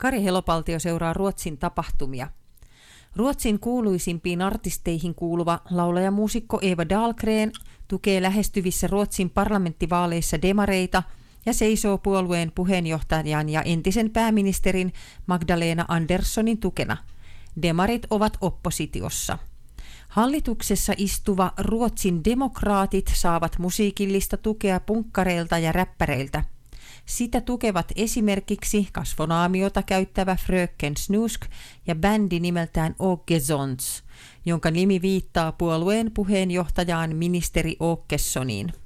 Kari Helopaltio seuraa Ruotsin tapahtumia. Ruotsin kuuluisimpiin artisteihin kuuluva laulajamuusikko Eva Dahlgren tukee lähestyvissä Ruotsin parlamenttivaaleissa demareita ja seisoo puolueen puheenjohtajan ja entisen pääministerin Magdalena Anderssonin tukena. Demarit ovat oppositiossa. Hallituksessa istuva Ruotsin demokraatit saavat musiikillista tukea punkkareilta ja räppäreiltä. Sitä tukevat esimerkiksi kasvonaamiota käyttävä Fröken Snusk ja bändi nimeltään Åkessons, jonka nimi viittaa puolueen puheenjohtajaan ministeri Åkessoniin.